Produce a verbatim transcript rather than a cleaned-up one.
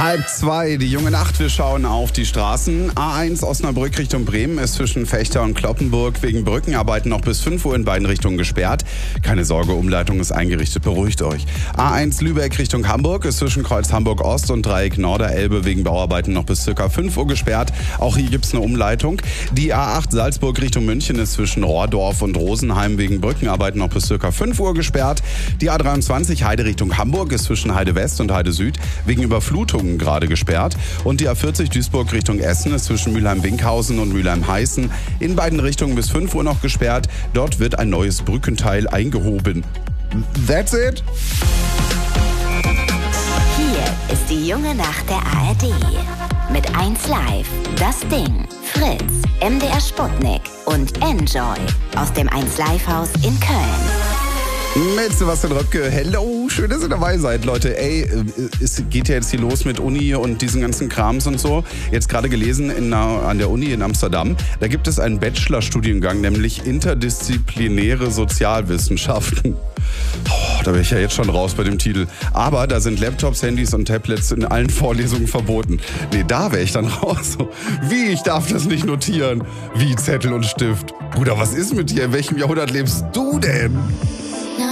Halb zwei, die junge Nacht, wir schauen auf die Straßen. A eins Osnabrück Richtung Bremen ist zwischen Fechter und Cloppenburg wegen Brückenarbeiten noch bis fünf Uhr in beiden Richtungen gesperrt. Keine Sorge, Umleitung ist eingerichtet, beruhigt euch. A eins Lübeck Richtung Hamburg ist zwischen Kreuz Hamburg Ost und Dreieck Norderelbe wegen Bauarbeiten noch bis ca. fünf Uhr gesperrt. Auch hier gibt es eine Umleitung. Die A acht Salzburg Richtung München ist zwischen Rohrdorf und Rosenheim wegen Brückenarbeiten noch bis ca. fünf Uhr gesperrt. Die A dreiundzwanzig Heide Richtung Hamburg ist zwischen Heide West und Heide Süd wegen Überflutung gerade gesperrt. Und die A vierzig Duisburg Richtung Essen ist zwischen Mülheim-Winkhausen und Mülheim-Heißen in beiden Richtungen bis fünf Uhr noch gesperrt. Dort wird ein neues Brückenteil eingehoben. That's it. Hier ist die junge Nacht der A R D. Mit eins Live, Das Ding, Fritz, M D R Sputnik und Enjoy aus dem eins Live Haus in Köln. Mit Sebastian Röpke. Hello, schön, dass ihr dabei seid, Leute. Ey, es geht ja jetzt hier los mit Uni und diesen ganzen Krams und so. Jetzt gerade gelesen in einer, an der Uni in Amsterdam, da gibt es einen Bachelorstudiengang, nämlich interdisziplinäre Sozialwissenschaften. Oh, da bin ich ja jetzt schon raus bei dem Titel. Aber da sind Laptops, Handys und Tablets in allen Vorlesungen verboten. Nee, da wäre ich dann raus. Wie, ich darf das nicht notieren? Wie, Zettel und Stift? Bruder, was ist mit dir? In welchem Jahrhundert lebst du denn?